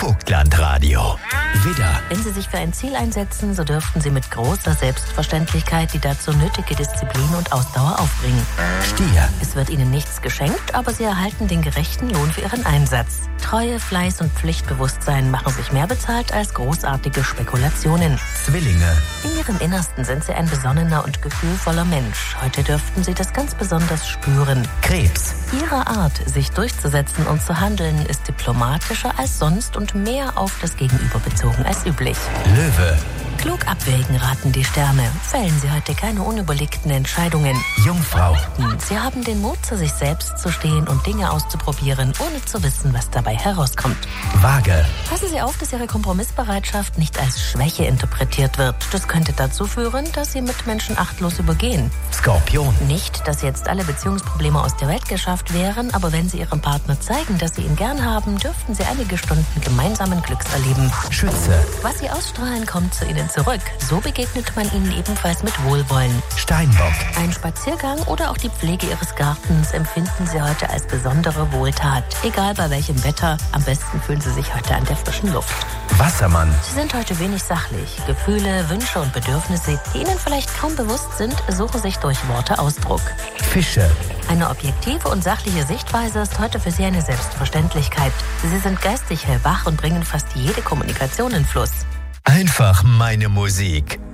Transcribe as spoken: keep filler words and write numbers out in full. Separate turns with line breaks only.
Vogtlandradio. Widder.
Wenn Sie sich für ein Ziel einsetzen, so dürften Sie mit großer Selbstverständlichkeit die dazu nötige Disziplin und Ausdauer aufbringen.
Stier.
Es wird Ihnen nichts geschenkt, aber Sie erhalten den gerechten Lohn für Ihren Einsatz. Treue, Fleiß und Pflichtbewusstsein machen sich mehr bezahlt als großartige Spekulationen.
Zwillinge.
In Ihrem Innersten sind Sie ein besonnener und gefühlvoller Mensch. Heute dürften Sie das ganz besonders spüren.
Krebs.
Ihre Art, sich durchzusetzen und zu handeln, ist diplomatischer als sonst und mehr auf das Gegenüber bezogen als üblich.
Löwe.
Klug abwägen raten die Sterne. Fällen Sie heute keine unüberlegten Entscheidungen.
Jungfrau.
Sie haben den Mut, zu sich selbst zu stehen und Dinge auszuprobieren, ohne zu wissen, was dabei herauskommt.
Waage.
Passen Sie auf, dass Ihre Kompromissbereitschaft nicht als Schwäche interpretiert wird. Das könnte dazu führen, dass Sie Mitmenschen achtlos übergehen.
Skorpion.
Nicht, dass jetzt alle Beziehungsprobleme aus der Welt geschafft wären, aber wenn Sie Ihrem Partner zeigen, dass Sie ihn gern haben, dürften Sie einige Stunden gemeinsamen Glücks erleben.
Schütze.
Was Sie ausstrahlen, kommt zu Ihnen zurück. So begegnet man Ihnen ebenfalls mit Wohlwollen.
Steinbock.
Ein Spaziergang oder auch die Pflege Ihres Gartens empfinden Sie heute als besondere Wohltat. Egal bei welchem Wetter, am besten fühlen Sie sich heute an der frischen Luft.
Wassermann.
Sie sind heute wenig sachlich. Gefühle, Wünsche und Bedürfnisse, die Ihnen vielleicht kaum bewusst sind, suchen sich durch Worte Ausdruck.
Fische.
Eine objektive und sachliche Sichtweise ist heute für Sie eine Selbstverständlichkeit. Sie sind geistig hellwach und bringen fast jede Kommunikation in Fluss.
Einfach meine Musik.